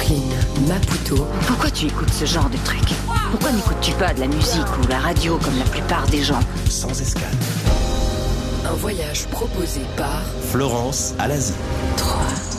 Jacqueline Maputo. Pourquoi tu écoutes ce genre de truc? Pourquoi n'écoutes-tu pas de la musique ou la radio comme la plupart des gens? Sans escale. Un voyage proposé par Florence à l'Asie. 3.